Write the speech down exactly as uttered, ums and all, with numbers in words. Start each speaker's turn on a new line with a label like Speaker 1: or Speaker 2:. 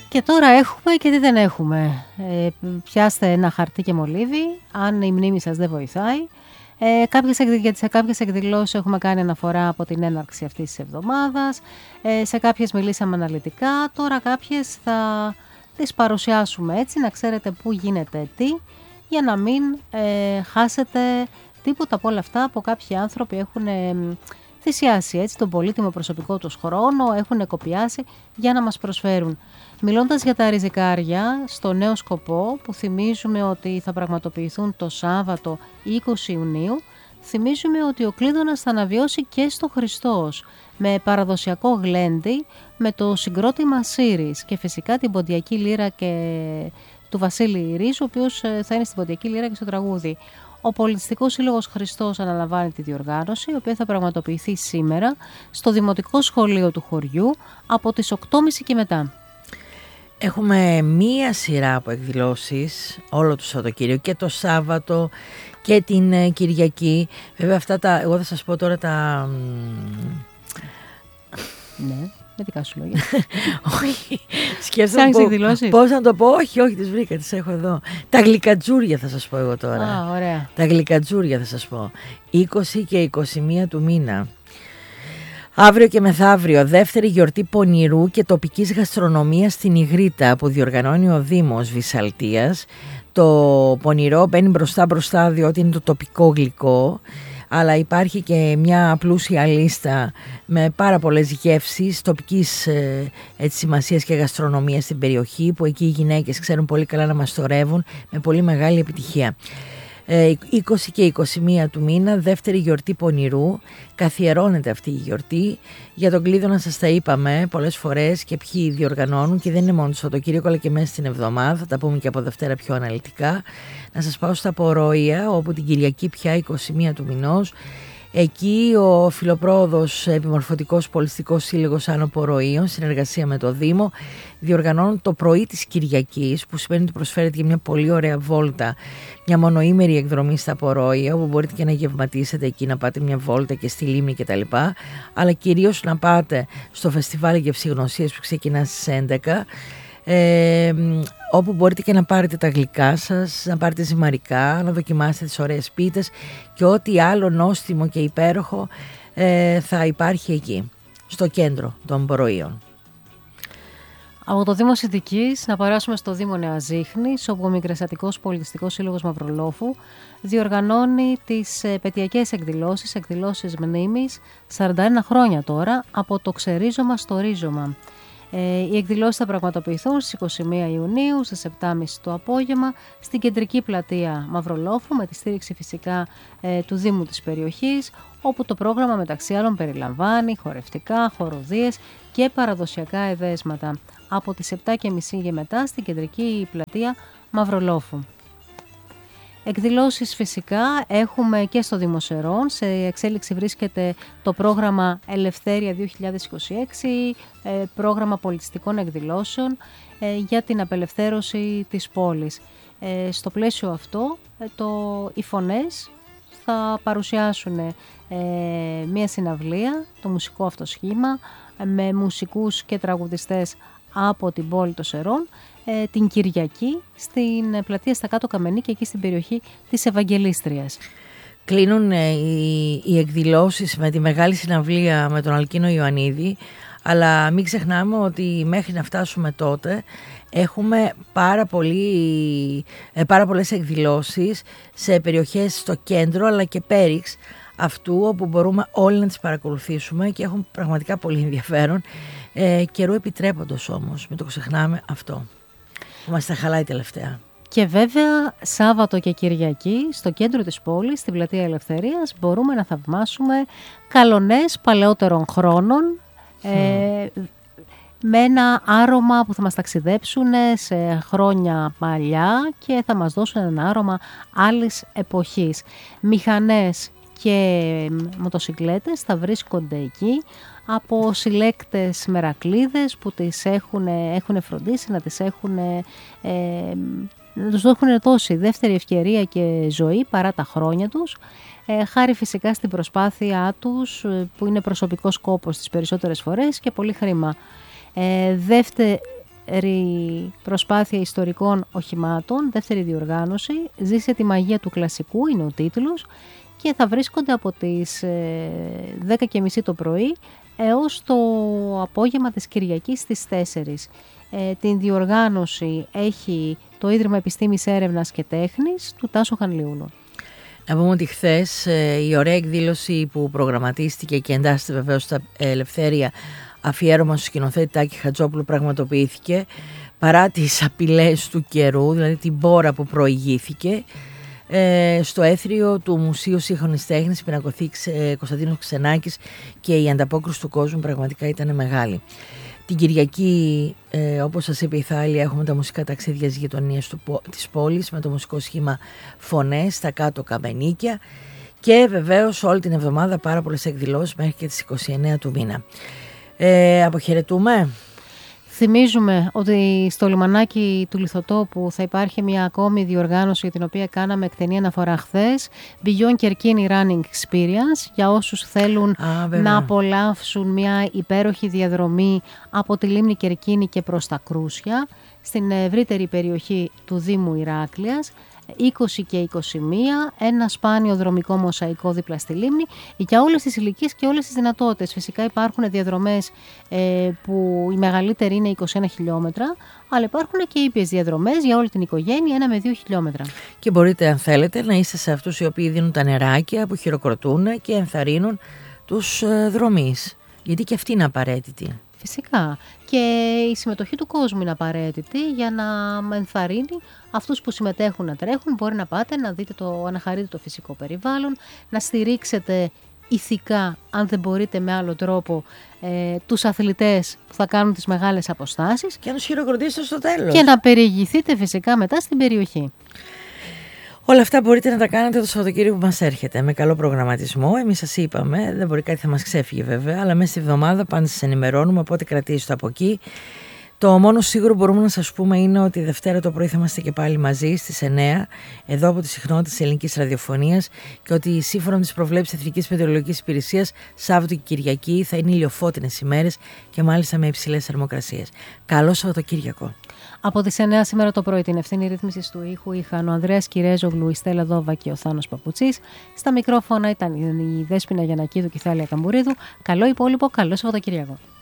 Speaker 1: Και τώρα έχουμε και τι δεν έχουμε. Ε, πιάστε ένα χαρτί και μολύβι, αν η μνήμη σας δεν βοηθάει. Ε, κάποιες, σε κάποιες εκδηλώσεις έχουμε κάνει αναφορά από την έναρξη αυτής της εβδομάδας. Ε, σε κάποιες μιλήσαμε αναλυτικά. Τώρα κάποιες θα τις παρουσιάσουμε έτσι, να ξέρετε πού γίνεται τι, για να μην ε, χάσετε τίποτα από όλα αυτά που κάποιοι άνθρωποι έχουν ε, θυσιάσει έτσι, τον πολύτιμο προσωπικό τους χρόνο, έχουν κοπιάσει για να μας προσφέρουν. Μιλώντας για τα ριζικάρια, στο νέο σκοπό που θυμίζουμε ότι θα πραγματοποιηθούν το Σάββατο είκοσι Ιουνίου, θυμίζουμε ότι ο Κλείδωνας θα αναβιώσει και στο Χριστός με παραδοσιακό γλέντι, με το συγκρότημα Σύρης και φυσικά την ποντιακή λύρα και του Βασίλη Ρίζου, ο οποίος θα είναι στην ποντιακή λύρα και στο τραγούδι. Ο Πολιτιστικός Σύλλογος Χριστός αναλαμβάνει τη διοργάνωση, η οποία θα πραγματοποιηθεί σήμερα στο Δημοτικό Σχολείο του χωριού από τις οκτώ και μισή και μετά.
Speaker 2: Έχουμε μία σειρά από εκδηλώσεις όλο το Σαββατοκύριακο και το Σάββατο και την Κυριακή. Βέβαια αυτά τα, εγώ θα σας πω τώρα τα...
Speaker 1: Ναι, με δικά σου λόγια.
Speaker 2: Όχι, σκέφτομαι πώς, πώς να το πω, όχι, όχι, τις βρήκα, τις έχω εδώ. Τα γλυκατζούρια θα σας πω εγώ τώρα.
Speaker 1: Α, ωραία.
Speaker 2: Τα γλυκατζούρια θα σας πω. είκοσι και είκοσι μία του μήνα. Αύριο και μεθαύριο, δεύτερη γιορτή πονηρού και τοπικής γαστρονομίας στην Ιγρήτα που διοργανώνει ο Δήμος Βυσσαλτίας. Το πονηρό μπαίνει μπροστά μπροστά διότι είναι το τοπικό γλυκό, αλλά υπάρχει και μια πλούσια λίστα με πάρα πολλές γεύσεις τοπικής ε, έτσι, σημασίας και γαστρονομίας στην περιοχή, που εκεί οι γυναίκες ξέρουν πολύ καλά να μαστορεύουν με πολύ μεγάλη επιτυχία. είκοσι και είκοσι μία του μήνα, δεύτερη γιορτή πονηρού, καθιερώνεται αυτή η γιορτή. Για τον Κλείδωνα σας τα είπαμε πολλές φορές και ποιοι διοργανώνουν, και δεν είναι μόνο το Σαββατοκύριακο αλλά και μέσα στην εβδομάδα, θα τα πούμε και από Δευτέρα πιο αναλυτικά. Να σας πάω στα Πορόια, όπου την Κυριακή πια είκοσι μία του μηνός, εκεί ο Φιλοπρόοδος Επιμορφωτικός Πολιτιστικός Σύλλογος Άνω Ποροίων, συνεργασία με το Δήμο, διοργανώνουν το πρωί της Κυριακής, που σημαίνει ότι προσφέρεται για μια πολύ ωραία βόλτα, μια μονοήμερη εκδρομή στα Πορόια, όπου μπορείτε και να γευματίσετε εκεί, να πάτε μια βόλτα και στη λίμνη κτλ. Αλλά κυρίως να πάτε στο φεστιβάλ Γευσηγνωσίας που ξεκινά στις έντεκα, ε, όπου μπορείτε και να πάρετε τα γλυκά σας, να πάρετε ζυμαρικά, να δοκιμάσετε τις ωραίες πίτες και ό,τι άλλο νόστιμο και υπέροχο ε, θα υπάρχει εκεί, στο κέντρο των Ποροίων.
Speaker 1: Από το Δήμο Αττικής να περάσουμε στο Δήμο Νέας Ζήχνης, όπου ο Μικρασιατικός Πολιτιστικός Σύλλογος Μαυρολόφου διοργανώνει τις επαιτειακές εκδηλώσεις, εκδηλώσεις μνήμης, σαράντα ένα χρόνια τώρα, από το ξερίζωμα στο ρίζωμα. Ε, οι εκδηλώσεις θα πραγματοποιηθούν στις είκοσι μία Ιουνίου στις επτά και μισή το απόγευμα στην κεντρική πλατεία Μαυρολόφου, με τη στήριξη φυσικά ε, του Δήμου της περιοχής, όπου το πρόγραμμα μεταξύ άλλων περιλαμβάνει χορευτικά, χοροδίες και παραδοσιακά εδέσματα από τις επτά και μισή και μετά στην κεντρική πλατεία Μαυρολόφου. Εκδηλώσεις φυσικά έχουμε και στο Δήμο Σερών. Σε εξέλιξη βρίσκεται το πρόγραμμα Ελευθέρια δύο χιλιάδες είκοσι έξι, πρόγραμμα πολιτιστικών εκδηλώσεων για την απελευθέρωση της πόλης. Στο πλαίσιο αυτό, το, οι φωνές θα παρουσιάσουν μία συναυλία, το μουσικό αυτό σχήμα, με μουσικούς και τραγουδιστές από την πόλη των Σερών, την Κυριακή στην πλατεία στα Κάτω Καμενή και εκεί στην περιοχή της Ευαγγελίστριας.
Speaker 2: Κλείνουν οι, οι εκδηλώσεις με τη μεγάλη συναυλία με τον Αλκίνο Ιωαννίδη, αλλά μην ξεχνάμε ότι μέχρι να φτάσουμε τότε έχουμε πάρα, πολύ, πάρα πολλές εκδηλώσεις σε περιοχές στο κέντρο αλλά και πέριξ αυτού, όπου μπορούμε όλοι να τις παρακολουθήσουμε και έχουν πραγματικά πολύ ενδιαφέρον, ε, καιρού επιτρέποντος όμως, μην το ξεχνάμε αυτό που μας τα χαλάει τελευταία.
Speaker 1: Και βέβαια Σάββατο και Κυριακή στο κέντρο της πόλης, στην Πλατεία Ελευθερίας, μπορούμε να θαυμάσουμε καλονές παλαιότερων χρόνων, mm. ε, με ένα άρωμα που θα μας ταξιδέψουν σε χρόνια παλιά και θα μας δώσουν ένα άρωμα άλλης εποχής. Μηχανές και μοτοσικλέτες θα βρίσκονται εκεί από συλλέκτες μερακλείδες που τις έχουν, έχουν φροντίσει να τις έχουν, ε, να τους έχουν δώσει δεύτερη ευκαιρία και ζωή παρά τα χρόνια τους, ε, χάρη φυσικά στην προσπάθειά τους που είναι προσωπικός κόπος τις περισσότερες φορές και πολύ χρήμα. Ε, δεύτε, δεύτερη προσπάθεια ιστορικών οχημάτων, δεύτερη διοργάνωση, «Ζήσε τη μαγεία του κλασικού» είναι ο τίτλος, και θα βρίσκονται από τις δέκα και μισή το πρωί έως το απόγευμα της Κυριακής στις τέσσερις. Ε, την διοργάνωση έχει το Ίδρυμα Επιστήμης, Έρευνας και Τέχνης του Τάσου Χανλιούνου.
Speaker 2: Να πούμε ότι χθες η ωραία εκδήλωση που προγραμματίστηκε και εντάσσεται βεβαίως στα Ελευθέρια, αφιέρωμα στο σκηνοθέτη Τάκη Χατζόπουλου, πραγματοποιήθηκε παρά τις απειλές του καιρού, δηλαδή την μπόρα που προηγήθηκε, ε, στο έθριο του Μουσείου Σύγχρονης Τέχνης, πινακοθήκη Κωνσταντίνος Ξενάκης, και η ανταπόκριση του κόσμου πραγματικά ήταν μεγάλη. Την Κυριακή, ε, όπως σας είπε η Θάλια, έχουμε τα μουσικά ταξίδια στις γειτονίες του, της πόλης με το μουσικό σχήμα Φωνές στα κάτω Καμενίκια, και βεβαίως όλη την εβδομάδα πάρα πολλές εκδηλώσεις μέχρι και τις είκοσι εννέα του μήνα. Ε, αποχαιρετούμε.
Speaker 1: Θυμίζουμε ότι στο λιμανάκι του Λιθοτόπου θα υπάρχει μια ακόμη διοργάνωση για την οποία κάναμε εκτενή αναφορά χθες, Beyond Κερκίνη Running Experience, για όσους θέλουν Α, να απολαύσουν μια υπέροχη διαδρομή από τη λίμνη Κερκίνη και προς τα Κρούσια, στην ευρύτερη περιοχή του Δήμου Ηράκλειας, είκοσι και είκοσι μία, ένα σπάνιο δρομικό μοσαϊκό δίπλα στη λίμνη, για όλες τις ηλικίες και όλες τις δυνατότητες. Φυσικά υπάρχουν διαδρομές ε, που η μεγαλύτερη είναι είκοσι ένα χιλιόμετρα, αλλά υπάρχουν και ήπιες διαδρομές για όλη την οικογένεια, ένα με δύο χιλιόμετρα. Και μπορείτε, αν θέλετε, να είστε σε αυτούς οι οποίοι δίνουν τα νεράκια, που χειροκροτούν και ενθαρρύνουν τους ε, δρομείς, γιατί και αυτή είναι απαραίτητη. Φυσικά. Και η συμμετοχή του κόσμου είναι απαραίτητη για να ενθαρρύνει αυτούς που συμμετέχουν να τρέχουν. Μπορεί να πάτε να δείτε το, αναχαρείτε το φυσικό περιβάλλον, να στηρίξετε ηθικά, αν δεν μπορείτε με άλλο τρόπο, ε, τους αθλητές που θα κάνουν τις μεγάλες αποστάσεις. Και να τους χειροκροτήσετε στο τέλος. Και να περιηγηθείτε φυσικά μετά στην περιοχή. Όλα αυτά μπορείτε να τα κάνετε το Σαββατοκύριακο που μας έρχεται, με καλό προγραμματισμό. Εμείς σας είπαμε, δεν μπορεί κάτι θα μας ξέφυγε βέβαια, αλλά μέσα στη εβδομάδα πάντα σας ενημερώνουμε, οπότε κρατήστε από εκεί. Το μόνο σίγουρο μπορούμε να σας πούμε είναι ότι Δευτέρα το πρωί θα είμαστε και πάλι μαζί στις εννέα, εδώ από τη συχνότητα της Ελληνικής Ραδιοφωνίας, και ότι σύμφωνα με τις προβλέψεις της Εθνικής Μετεωρολογικής Υπηρεσίας, Σάββατο και Κυριακή θα είναι ηλιοφώτινες ημέρες και μάλιστα με υψηλές θερμοκρασίες. Καλό Σαββατοκύριακο. Από τις εννέα σήμερα το πρωί την ευθύνη ρύθμισης του ήχου είχαν ο Ανδρέας Κυρέζογλου, η Στέλλα Δόβα και ο Θάνος Παπουτσής. Στα μικρόφωνα ήταν η Δέσποινα Γιαννακίδου και η Θάλια Καμπουρίδου. Καλό υπόλοιπο, καλό Σαββατοκύριακο.